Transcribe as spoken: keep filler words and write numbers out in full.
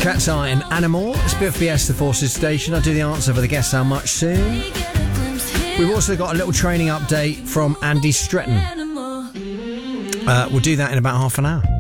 Cat's Eye and Animal. It's B F B S, the Forces Station. I'll do the answer for the Guess How Much soon. We've also got a little training update from Andy Stretton. Uh, we'll do that in about half an hour.